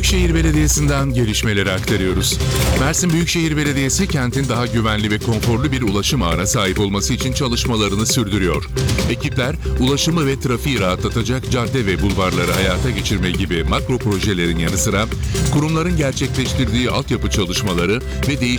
Büyükşehir Belediyesi'nden gelişmeleri aktarıyoruz. Mersin Büyükşehir Belediyesi kentin daha güvenli ve konforlu bir ulaşım ağına sahip olması için çalışmalarını sürdürüyor. Ekipler ulaşımı ve trafiği rahatlatacak cadde ve bulvarları hayata geçirme gibi makro projelerin yanı sıra kurumların gerçekleştirdiği altyapı çalışmaları ve değişim